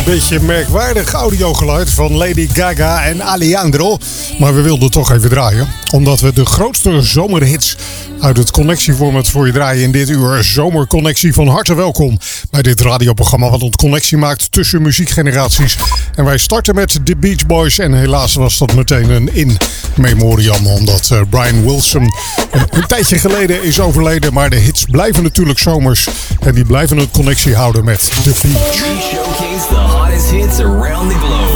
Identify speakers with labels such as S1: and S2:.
S1: Beetje merkwaardig audiogeluid van Lady Gaga en Alejandro. Maar we wilden toch even draaien. Omdat we de grootste zomerhits uit het connectieformat voor je draaien in dit uur. Zomerconnectie, van harte welkom bij dit radioprogramma wat een connectie maakt tussen muziekgeneraties. En wij starten met The Beach Boys. En helaas was dat meteen een in memoriam. Omdat Brian Wilson een tijdje geleden is overleden. Maar de hits blijven natuurlijk zomers. En die blijven een connectie houden met The Beach.
S2: Showcase the hottest hits around the globe.